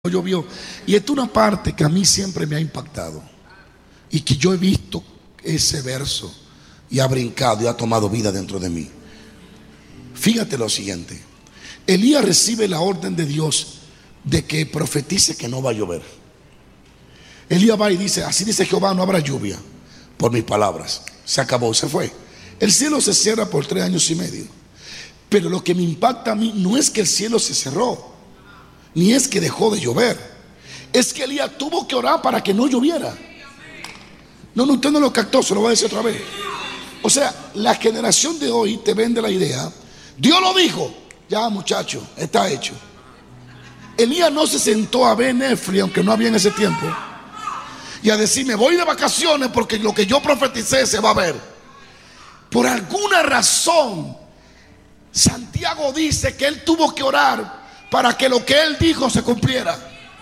llovió. Y esta es una parte que a mí siempre me ha impactado y que yo he visto ese verso y ha brincado y ha tomado vida dentro de mí. Fíjate lo siguiente: Elías recibe la orden de Dios de que profetice que no va a llover. Elías va y dice: así dice Jehová, no habrá lluvia por mis palabras. Se acabó, se fue. El cielo se cierra por 3 años y medio. Pero lo que me impacta a mí no es que el cielo se cerró, ni es que dejó de llover. Es que Elías tuvo que orar para que no lloviera. No, usted no lo captó, se lo voy a decir otra vez. O sea, la generación de hoy te vende la idea: Dios lo dijo, ya muchacho, está hecho. Elías no se sentó a ver Netflix, aunque no había en ese tiempo, y a decir: me voy de vacaciones porque lo que yo profeticé se va a ver. Por alguna razón, Santiago dice que él tuvo que orar para que lo que él dijo se cumpliera.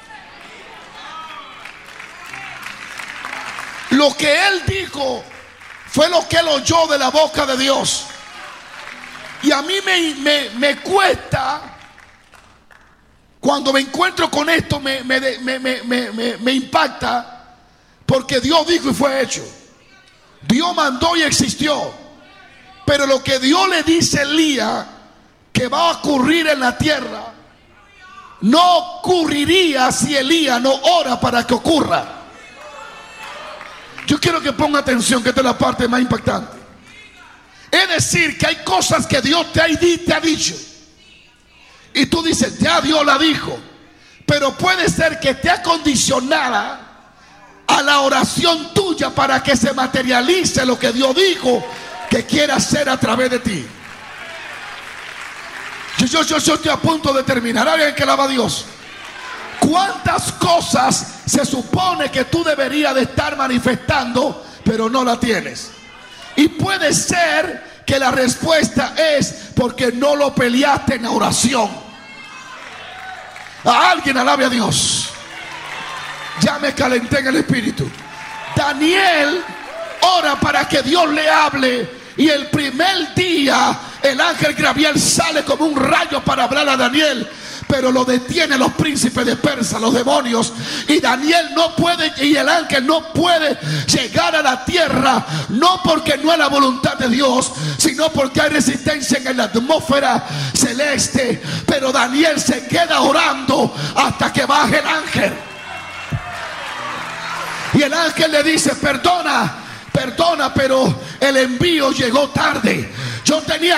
Lo que él dijo fue lo que él oyó de la boca de Dios. Y a mí me cuesta, cuando me encuentro con esto, me impacta, porque Dios dijo y fue hecho. Dios mandó y existió. Pero lo que Dios le dice a Elías que va a ocurrir en la tierra, no ocurriría si Elías no ora para que ocurra. Yo quiero que ponga atención, que esta es la parte más impactante. Es decir, que hay cosas que Dios te ha dicho y tú dices: ya Dios la dijo. Pero puede ser que esté acondicionada a la oración tuya para que se materialice lo que Dios dijo que quiere hacer a través de ti. Yo estoy a punto de terminar. Alguien que alaba a Dios. ¿Cuántas cosas se supone que tú deberías de estar manifestando, pero no la tienes? Y puede ser que la respuesta es porque no lo peleaste en la oración. A alguien alabe a Dios. Ya me calenté en el espíritu. Daniel ora para que Dios le hable, y el primer día el ángel Gabriel sale como un rayo para hablar a Daniel, pero lo detienen los príncipes de Persia, los demonios, y Daniel no puede, y el ángel no puede llegar a la tierra, no porque no es la voluntad de Dios, sino porque hay resistencia en la atmósfera celeste. Pero Daniel se queda orando hasta que baje el ángel, y el ángel le dice: perdona, pero el envío llegó tarde. Yo tenía